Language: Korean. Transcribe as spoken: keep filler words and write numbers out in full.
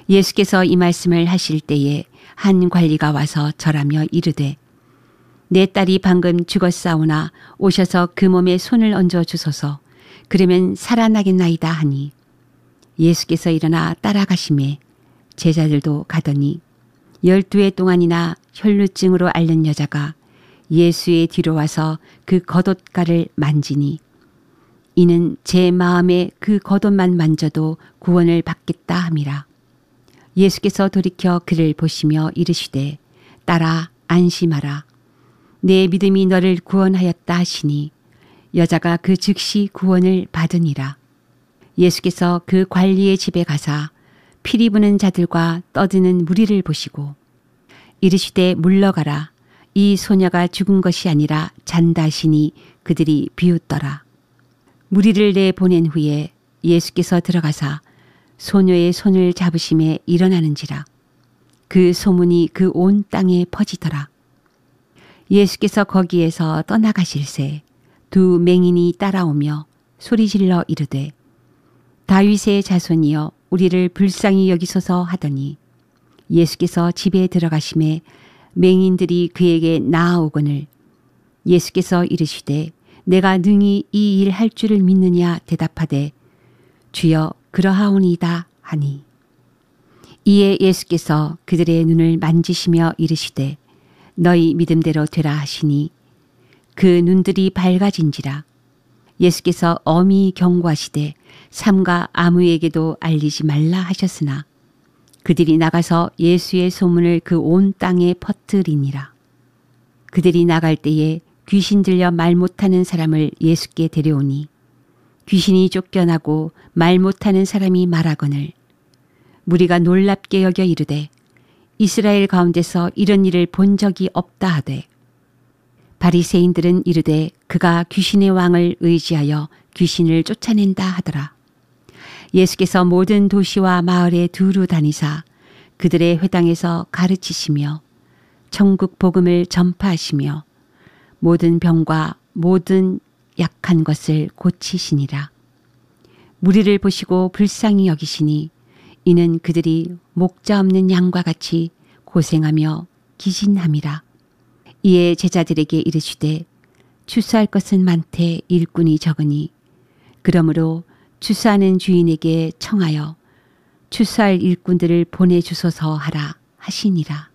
예수께서 이 말씀을 하실 때에 한 관리가 와서 절하며 이르되 내 딸이 방금 죽었사오나 오셔서 그 몸에 손을 얹어 주소서. 그러면 살아나겠나이다 하니 예수께서 일어나 따라가시매 제자들도 가더니 열두 해 동안이나 혈루증으로 앓는 여자가 예수의 뒤로 와서 그 겉옷가를 만지니 이는 제 마음에 그 겉옷만 만져도 구원을 받겠다 함이라. 예수께서 돌이켜 그를 보시며 이르시되 딸아 안심하라. 내 믿음이 너를 구원하였다 하시니 여자가 그 즉시 구원을 받으니라. 예수께서 그 관리의 집에 가사 피리 부는 자들과 떠드는 무리를 보시고 이르시되 물러가라. 이 소녀가 죽은 것이 아니라 잔다 하시니 그들이 비웃더라. 무리를 내보낸 후에 예수께서 들어가사 소녀의 손을 잡으심에 일어나는지라. 그 소문이 그 온 땅에 퍼지더라. 예수께서 거기에서 떠나가실새 두 맹인이 따라오며 소리질러 이르되 다윗의 자손이여 우리를 불쌍히 여기소서 하더니 예수께서 집에 들어가심에 맹인들이 그에게 나아오거늘 예수께서 이르시되 내가 능히 이 일 할 줄을 믿느냐 대답하되 주여 그러하오니이다 하니 이에 예수께서 그들의 눈을 만지시며 이르시되 너희 믿음대로 되라 하시니 그 눈들이 밝아진지라. 예수께서 엄히 경고하시되 삼가 아무에게도 알리지 말라 하셨으나 그들이 나가서 예수의 소문을 그 온 땅에 퍼뜨리니라. 그들이 나갈 때에 귀신 들려 말 못하는 사람을 예수께 데려오니 귀신이 쫓겨나고 말 못하는 사람이 말하거늘 무리가 놀랍게 여겨 이르되 이스라엘 가운데서 이런 일을 본 적이 없다 하되 바리새인들은 이르되 그가 귀신의 왕을 의지하여 귀신을 쫓아낸다 하더라. 예수께서 모든 도시와 마을에 두루 다니사 그들의 회당에서 가르치시며 천국 복음을 전파하시며 모든 병과 모든 약한 것을 고치시니라. 무리를 보시고 불쌍히 여기시니 이는 그들이 목자 없는 양과 같이 고생하며 기진함이라. 이에 제자들에게 이르시되 추수할 것은 많되 일꾼이 적으니 그러므로 추수하는 주인에게 청하여 추수할 일꾼들을 보내주소서 하라 하시니라.